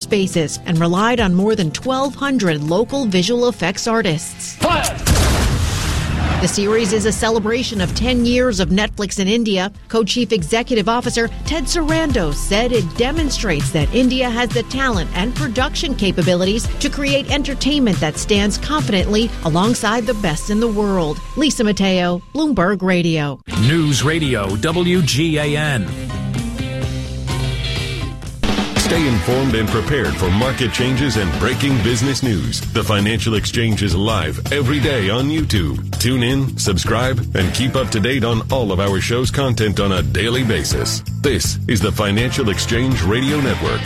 spaces and relied on more than 1,200 local visual effects artists. The series is a celebration of 10 years of Netflix in India. Co-chief executive officer Ted Sarandos said it demonstrates that India has the talent and production capabilities to create entertainment that stands confidently alongside the best in the world. Lisa Mateo, Bloomberg Radio. News Radio WGAN. Stay informed and prepared for market changes and breaking business news. The Financial Exchange is live every day on YouTube. Tune in, subscribe, and keep up to date on all of our show's content on a daily basis. This is the Financial Exchange Radio Network.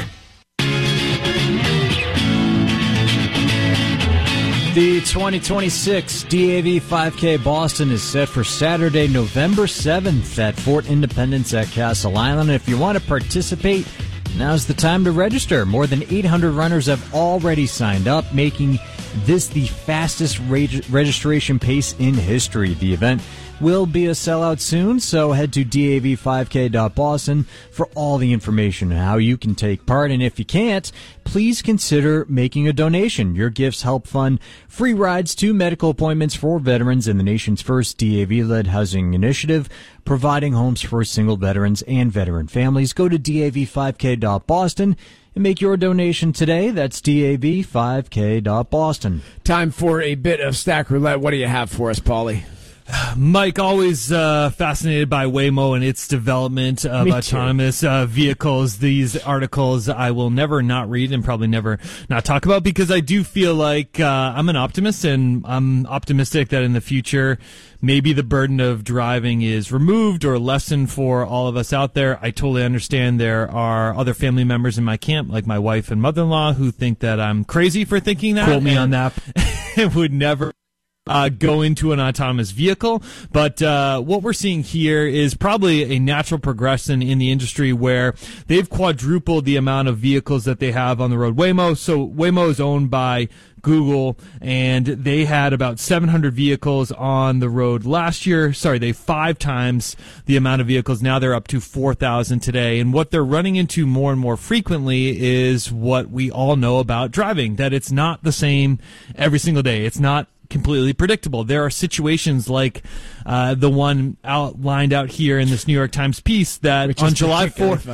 The 2026 DAV 5K Boston is set for Saturday, November 7th at Fort Independence at Castle Island. If you want to participate, now's the time to register. More than 800 runners have already signed up, making this the fastest registration pace in history. The event will be a sellout soon, so head to dav5k.boston for all the information on how you can take part. And if you can't, please consider making a donation. Your gifts help fund free rides to medical appointments for veterans in the nation's first DAV-led housing initiative, providing homes for single veterans and veteran families. Go to dav5k.boston and make your donation today. That's dav5k.boston. Time for a bit of Stack Roulette. What do you have for us, Paulie? Mike, always fascinated by Waymo and its development of autonomous vehicles. These articles I will never not read and probably never not talk about, because I do feel like I'm an optimist, and I'm optimistic that in the future maybe the burden of driving is removed or lessened for all of us out there. I totally understand there are other family members in my camp, like my wife and mother-in-law, who think that I'm crazy for thinking that. Quote me on that. And would never go into an autonomous vehicle. But what we're seeing here is probably a natural progression in the industry, where they've quadrupled the amount of vehicles that they have on the road. Waymo, so Waymo is owned by Google, and they had about 700 vehicles on the road last year. Sorry, they 5 times the amount of vehicles. Now they're up to 4,000 today. And what they're running into more and more frequently is what we all know about driving, that it's not the same every single day. It's not completely predictable. There are situations like the one outlined out here in this New York Times piece that on July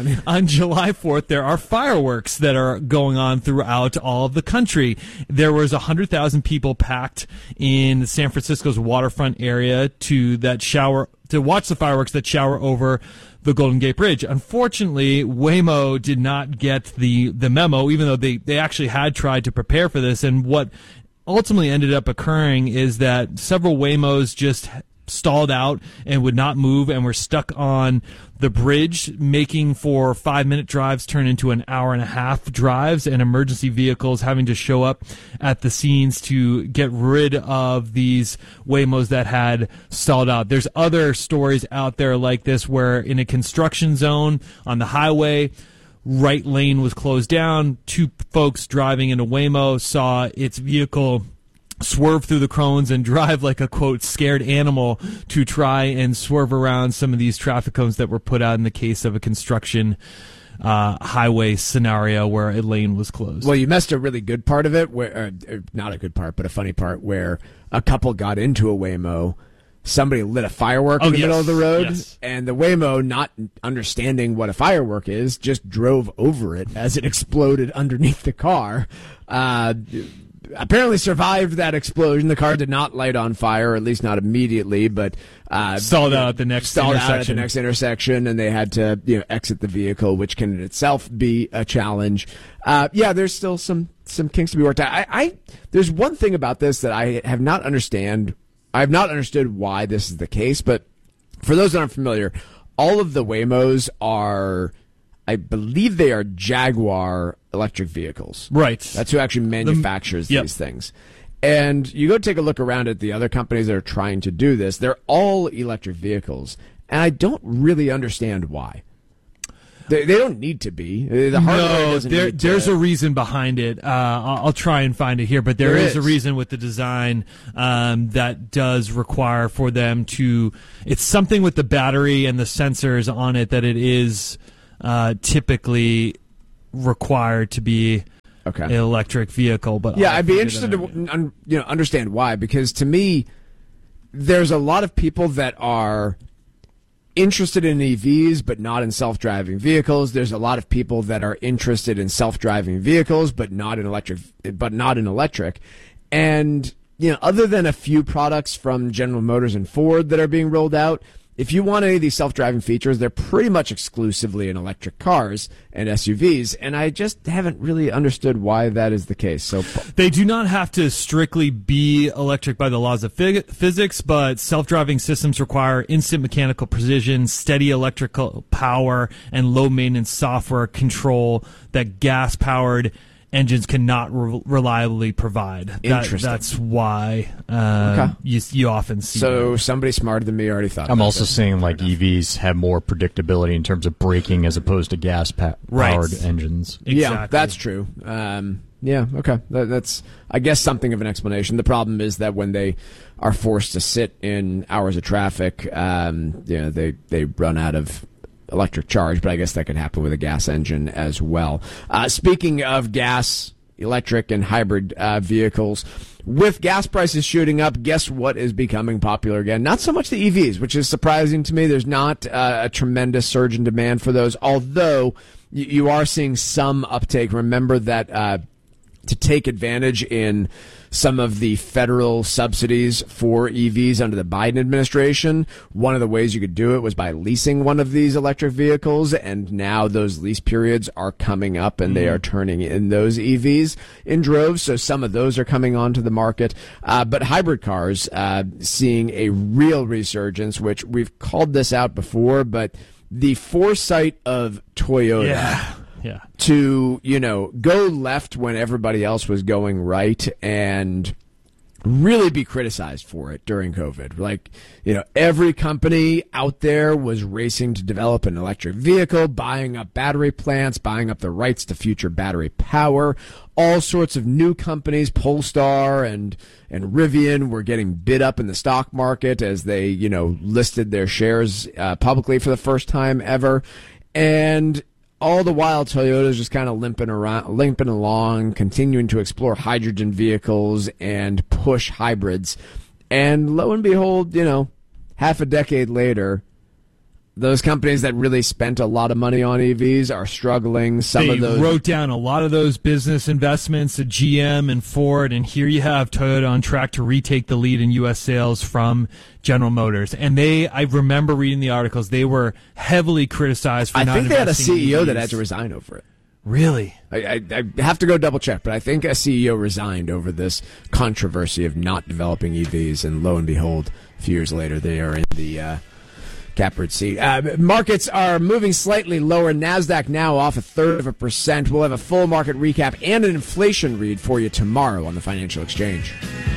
4th, there are fireworks that are going on throughout all of the country. There was 100,000 people packed in San Francisco's waterfront area to watch the fireworks that shower over the Golden Gate Bridge. Unfortunately, Waymo did not get the memo, even though they actually had tried to prepare for this. And what ultimately ended up occurring is that several Waymos just stalled out and would not move and were stuck on the bridge, making for 5-minute drives turn into an hour-and-a-half drives, and emergency vehicles having to show up at the scenes to get rid of these Waymos that had stalled out. There's other stories out there like this, where in a construction zone on the highway, right lane was closed down. 2 folks driving in a Waymo saw its vehicle swerve through the cones and drive like a, quote, scared animal to try and swerve around some of these traffic cones that were put out in the case of a construction highway scenario where a lane was closed. Well, you missed a really good part of it, where not a good part, but a funny part, where a couple got into a Waymo. Somebody lit a firework in the middle of the road, and the Waymo, not understanding what a firework is, just drove over it as it exploded underneath the car. Apparently survived that explosion. The car did not light on fire, or at least not immediately, but stalled out at the next intersection, and they had to exit the vehicle, which can in itself be a challenge. There's still some kinks to be worked out. There's one thing about this that I have not understood why this is the case, but for those that aren't familiar, all of the Waymos are, I believe they are Jaguar electric vehicles. Right. That's who actually manufactures these things. And you go take a look around at the other companies that are trying to do this. They're all electric vehicles, and I don't really understand why. They don't need to be. The hardware doesn't need to. There's a reason behind it. I'll try and find it here, but there is a reason with the design that does require for them to. It's something with the battery and the sensors on it that it is typically required to be an electric vehicle. But yeah, I'd be interested to understand why, because to me, there's a lot of people that are interested in EVs but not in self-driving vehicles. There's a lot of people that are interested in self-driving vehicles but not in electric. And other than a few products from General Motors and Ford that are being rolled out, if you want any of these self-driving features, they're pretty much exclusively in electric cars and SUVs, and I just haven't really understood why that is the case. So they do not have to strictly be electric by the laws of physics, but self-driving systems require instant mechanical precision, steady electrical power, and low-maintenance software control that gas-powered engines cannot reliably provide. That's why you often see. So somebody smarter than me already thought. I'm also saying like EVs have more predictability in terms of braking as opposed to gas-powered engines. Exactly. Yeah, that's true. Yeah, okay. That's, I guess, something of an explanation. The problem is that when they are forced to sit in hours of traffic, they run out of electric charge, but I guess that could happen with a gas engine as well. Speaking of gas, electric, and hybrid vehicles, with gas prices shooting up, guess what is becoming popular again? Not so much the EVs, which is surprising to me. There's not a tremendous surge in demand for those, although you are seeing some uptake. Remember that to take advantage in some of the federal subsidies for EVs under the Biden administration, one of the ways you could do it was by leasing one of these electric vehicles, and now those lease periods are coming up and they are turning in those EVs in droves, so some of those are coming onto the market. But hybrid cars seeing a real resurgence, which we've called this out before, but the foresight of Toyota to, go left when everybody else was going right and really be criticized for it during COVID. Like, every company out there was racing to develop an electric vehicle, buying up battery plants, buying up the rights to future battery power. All sorts of new companies, Polestar and Rivian, were getting bid up in the stock market as they, listed their shares publicly for the first time ever. And all the while, Toyota's just kind of limping along, continuing to explore hydrogen vehicles and push hybrids. And lo and behold, half a decade later, those companies that really spent a lot of money on EVs are struggling. They wrote down a lot of those business investments at GM and Ford, and here you have Toyota on track to retake the lead in U.S. sales from General Motors. And I remember reading the articles, they were heavily criticized for not investing in EVs. I think they had a CEO that had to resign over it. Really? I have to go double check, but I think a CEO resigned over this controversy of not developing EVs, and lo and behold, a few years later, they are in the catbird seat. Markets are moving slightly lower. NASDAQ now off 0.33%. We'll have a full market recap and an inflation read for you tomorrow on the Financial Exchange.